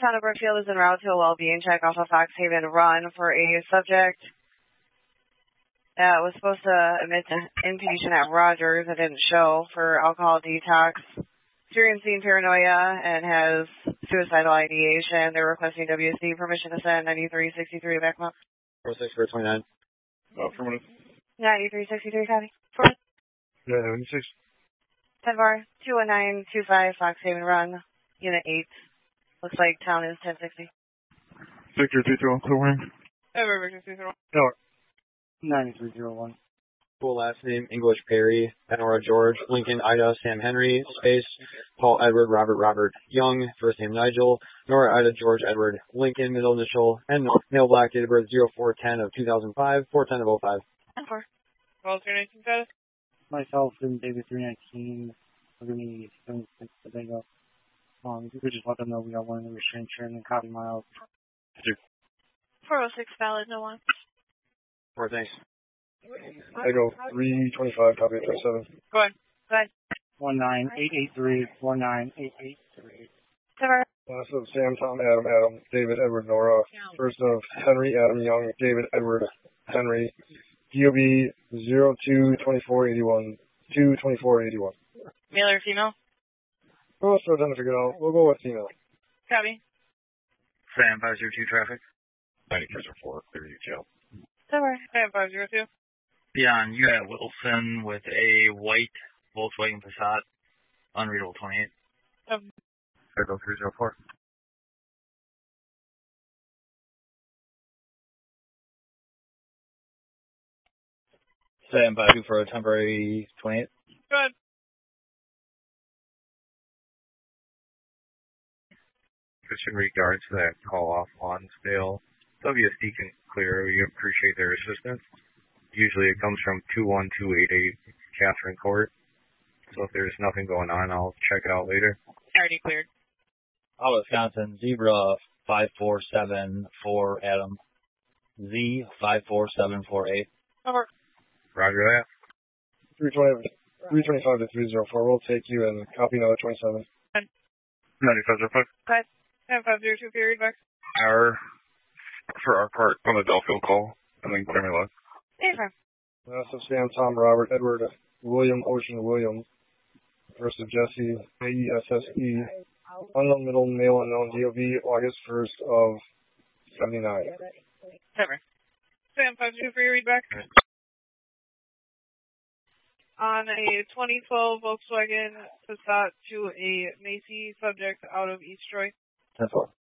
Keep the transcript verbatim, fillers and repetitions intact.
Town of Brookfield is en route to a well-being check off of Fox Haven Run for a subject that was supposed to admit to inpatient at Rogers that didn't show for alcohol detox, experiencing paranoia, and has suicidal ideation. They're requesting W S D permission to send ninety-three sixty-three back up. four six four twenty-nine. Oh, for a minute. ninety-three sixty-three, copy. four. Yeah, ninety-six. ten bar, two one nine two five, Fox Haven Run, Unit eight. Looks like town is ten sixty. Victor three three one, clear warning. Over, Victor three three one. No. ninety-three zero one. Full last name, English Perry, Nora George, Lincoln Ida, Sam Henry, space, Paul Edward, Robert Robert Young, first name Nigel, Nora Ida George Edward, Lincoln, middle initial, and male black, date of birth zero four ten of two thousand five, four ten of oh five. ten four. twelve three nineteen status? Myself and David three nineteen, we're going to need seventy-six Tobago. Um, if you could just let them know we got one in the restriction and copy miles. four oh six valid, no one. Four, thanks. I go three twenty-five, copy twenty-seven. Go ahead. Go ahead. one nine eight eight three four nine eight eight three. Cover. Last of Sam, Tom, Adam, Adam, David, Edward, Nora. First of Henry, Adam, Young, David, Edward, Henry. D O B zero two twenty-four eighty-one, two twenty-four eighty-one. Male or female? We're still trying to figure it out. We'll go with female. Copy. Sam five zero two traffic. ninety-three zero four, clear you jail. Cover. Sam five zero two. Beyond, you got Wilson with a white Volkswagen Passat, unreadable twenty-eight. Um, Echo three zero four. Sam five two for a temporary twenty-eight. go ahead. Just in regards to that call off Lonsdale, W S D can clear. We appreciate their assistance. Usually it comes from two one two eight eight Catherine Court. So if there's nothing going on, I'll check it out later. Already cleared. Out of Wisconsin, Zebra five four seven four Adam. Z five four seven four eight. Over. Roger that. three twenty-five to three oh four. We'll take you and copy another twenty-seven. ninety-five zero five. Go ahead. Sam five zero two, period back. Our, for our part on the Delfield call, and then clear me left. Anytime. Last of Sam, Tom, Robert, Edward, William, Ocean, Williams. First of Jesse, A E S S E. Unknown middle, male, unknown, D O B, August first of seventy-nine. Cover. Sam five two for your read back. On a twenty twelve Volkswagen Passat to a Macy subject out of East Troy. ten four.